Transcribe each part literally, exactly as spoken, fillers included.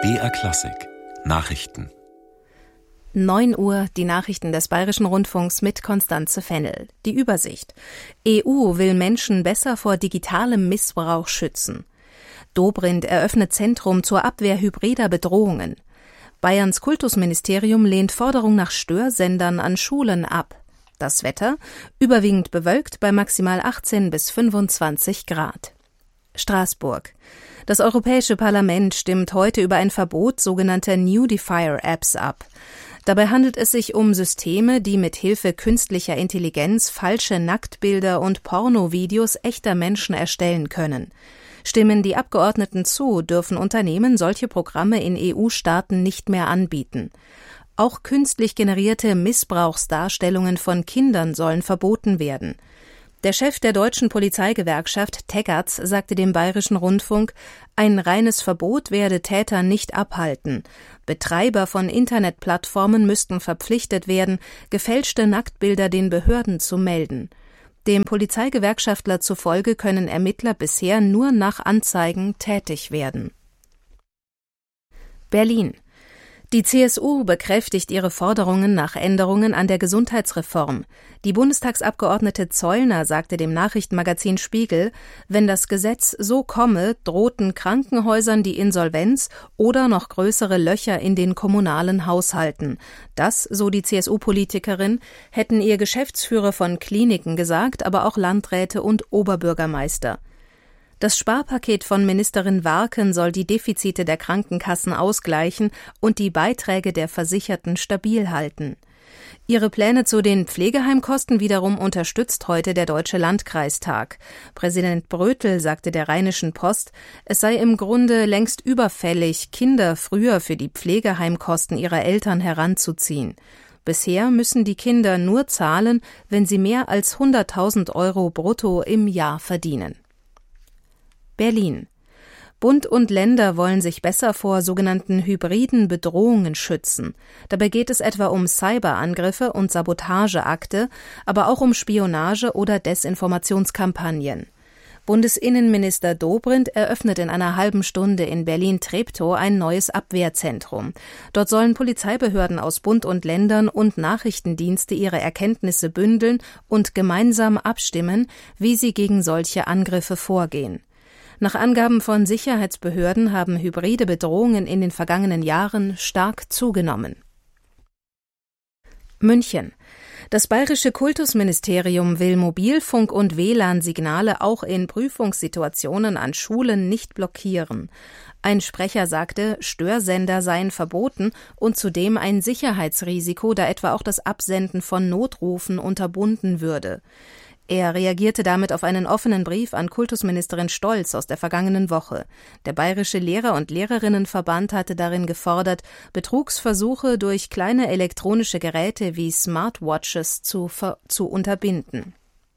B R Klassik Nachrichten. neun Uhr, die Nachrichten des Bayerischen Rundfunks mit Constanze Fennel. Die Übersicht. E U will Menschen besser vor digitalem Missbrauch schützen. Dobrindt eröffnet Zentrum zur Abwehr hybrider Bedrohungen. Bayerns Kultusministerium lehnt Forderung nach Störsendern an Schulen ab. Das Wetter? Überwiegend bewölkt bei maximal achtzehn bis fünfundzwanzig Grad. Straßburg. Das Europäische Parlament stimmt heute über ein Verbot sogenannter Nudifier-Apps ab. Dabei handelt es sich um Systeme, die mit Hilfe künstlicher Intelligenz falsche Nacktbilder und Pornovideos echter Menschen erstellen können. Stimmen die Abgeordneten zu, dürfen Unternehmen solche Programme in E U-Staaten nicht mehr anbieten. Auch künstlich generierte Missbrauchsdarstellungen von Kindern sollen verboten werden. Der Chef der deutschen Polizeigewerkschaft Teggerts sagte dem Bayerischen Rundfunk, ein reines Verbot werde Täter nicht abhalten. Betreiber von Internetplattformen müssten verpflichtet werden, gefälschte Nacktbilder den Behörden zu melden. Dem Polizeigewerkschaftler zufolge können Ermittler bisher nur nach Anzeigen tätig werden. Berlin. Die C S U bekräftigt ihre Forderungen nach Änderungen an der Gesundheitsreform. Die Bundestagsabgeordnete Zollner sagte dem Nachrichtenmagazin Spiegel, wenn das Gesetz so komme, drohten Krankenhäusern die Insolvenz oder noch größere Löcher in den kommunalen Haushalten. Das, so die C S U-Politikerin, hätten ihr Geschäftsführer von Kliniken gesagt, aber auch Landräte und Oberbürgermeister. Das Sparpaket von Ministerin Warken soll die Defizite der Krankenkassen ausgleichen und die Beiträge der Versicherten stabil halten. Ihre Pläne zu den Pflegeheimkosten wiederum unterstützt heute der Deutsche Landkreistag. Präsident Brötel sagte der Rheinischen Post, es sei im Grunde längst überfällig, Kinder früher für die Pflegeheimkosten ihrer Eltern heranzuziehen. Bisher müssen die Kinder nur zahlen, wenn sie mehr als hunderttausend Euro brutto im Jahr verdienen. Berlin. Bund und Länder wollen sich besser vor sogenannten hybriden Bedrohungen schützen. Dabei geht es etwa um Cyberangriffe und Sabotageakte, aber auch um Spionage oder Desinformationskampagnen. Bundesinnenminister Dobrindt eröffnet in einer halben Stunde in Berlin-Treptow ein neues Abwehrzentrum. Dort sollen Polizeibehörden aus Bund und Ländern und Nachrichtendienste ihre Erkenntnisse bündeln und gemeinsam abstimmen, wie sie gegen solche Angriffe vorgehen. Nach Angaben von Sicherheitsbehörden haben hybride Bedrohungen in den vergangenen Jahren stark zugenommen. München. Das Bayerische Kultusministerium will Mobilfunk- und W L A N-Signale auch in Prüfungssituationen an Schulen nicht blockieren. Ein Sprecher sagte, Störsender seien verboten und zudem ein Sicherheitsrisiko, da etwa auch das Absenden von Notrufen unterbunden würde. Er reagierte damit auf einen offenen Brief an Kultusministerin Stolz aus der vergangenen Woche. Der Bayerische Lehrer- und Lehrerinnenverband hatte darin gefordert, Betrugsversuche durch kleine elektronische Geräte wie Smartwatches zu, ver- zu unterbinden.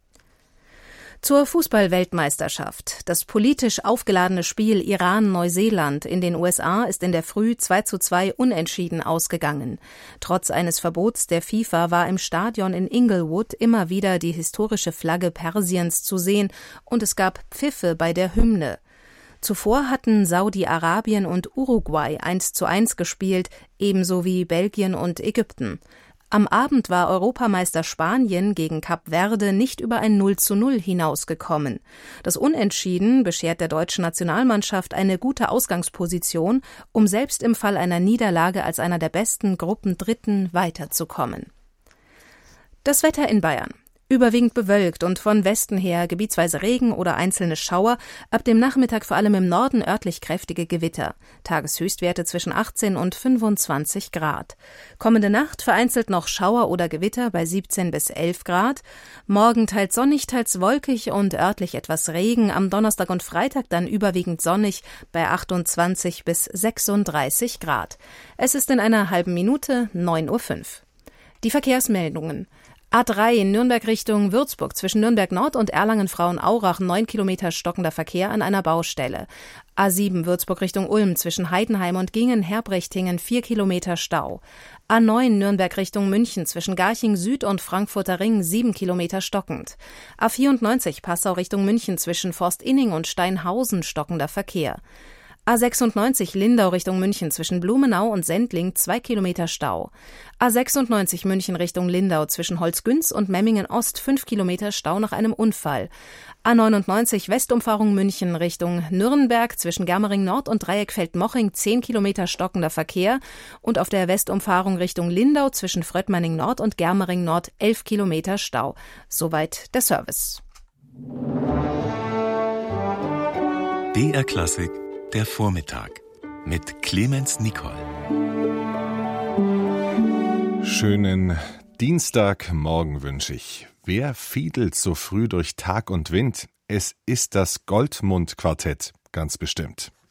Zur Fußball-Weltmeisterschaft. Das politisch aufgeladene Spiel Iran-Neuseeland in den U S A ist in der Früh zwei zu zwei unentschieden ausgegangen. Trotz eines Verbots der FIFA war im Stadion in Inglewood immer wieder die historische Flagge Persiens zu sehen und es gab Pfiffe bei der Hymne. Zuvor hatten Saudi-Arabien und Uruguay eins zu eins gespielt, ebenso wie Belgien und Ägypten. Am Abend war Europameister Spanien gegen Kap Verde nicht über ein null zu null hinausgekommen. Das Unentschieden beschert der deutschen Nationalmannschaft eine gute Ausgangsposition, um selbst im Fall einer Niederlage als einer der besten Gruppendritten weiterzukommen. Das Wetter in Bayern. Überwiegend bewölkt und von Westen her gebietsweise Regen oder einzelne Schauer, ab dem Nachmittag vor allem im Norden örtlich kräftige Gewitter. Tageshöchstwerte zwischen achtzehn und fünfundzwanzig Grad. Kommende Nacht vereinzelt noch Schauer oder Gewitter bei siebzehn bis elf Grad. Morgen teils sonnig, teils wolkig und örtlich etwas Regen. Am Donnerstag und Freitag dann überwiegend sonnig bei achtundzwanzig bis sechsunddreißig Grad. Es ist in einer halben Minute neun Uhr fünf. Die Verkehrsmeldungen. A drei in Nürnberg Richtung Würzburg zwischen Nürnberg Nord und Erlangen-Frauenaurach neun Kilometer stockender Verkehr an einer Baustelle. A sieben Würzburg Richtung Ulm zwischen Heidenheim und Gingen-Herbrechtingen vier Kilometer Stau. A neun Nürnberg Richtung München zwischen Garching Süd und Frankfurter Ring sieben Kilometer stockend. A vierundneunzig Passau Richtung München zwischen Forstinning und Steinhausen stockender Verkehr. A sechsundneunzig Lindau Richtung München zwischen Blumenau und Sendling zwei Kilometer Stau. A sechsundneunzig München Richtung Lindau zwischen Holzgünz und Memmingen Ost fünf Kilometer Stau nach einem Unfall. A neunundneunzig Westumfahrung München Richtung Nürnberg zwischen Germering Nord und Dreieckfeld-Moching zehn Kilometer stockender Verkehr und auf der Westumfahrung Richtung Lindau zwischen Fröttmanning Nord und Germering Nord elf Kilometer Stau. Soweit der Service. B R Klassik, der Vormittag mit Clemens Nicol. Schönen Dienstagmorgen wünsche ich. Wer fiedelt so früh durch Tag und Wind? Es ist das Goldmund-Quartett, ganz bestimmt.